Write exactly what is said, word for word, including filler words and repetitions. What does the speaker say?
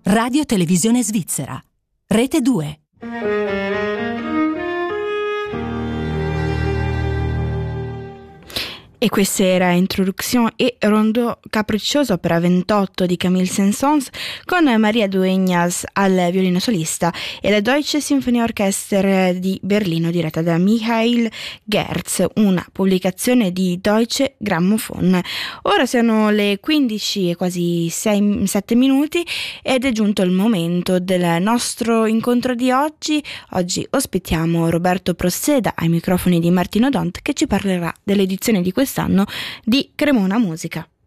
Radio Televisione Svizzera. Rete due. E questa era Introduction e Rondo Capriccioso, opera ventotto di Camille Saint-Saëns, con Maria Dueñas al violino solista e la Deutsche Sinfonieorchester di Berlino diretta da Michael Gerz, una pubblicazione di Deutsche Grammophon. Ora sono le quindici e quasi sei sette minuti ed è giunto il momento del nostro incontro di oggi. Oggi ospitiamo Roberto Prosseda ai microfoni di Martino Dont, che ci parlerà dell'edizione di quest'anno di Cremona Musica.